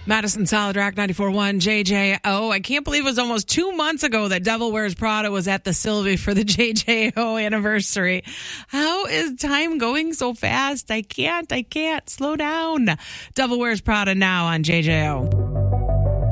Madison Solid Rock 94.1 JJO. I can't believe it was almost 2 months ago that Devil Wears Prada was at the Sylvie for the JJO anniversary. How is time going so fast? I can't. Slow down. Devil Wears Prada now on JJO.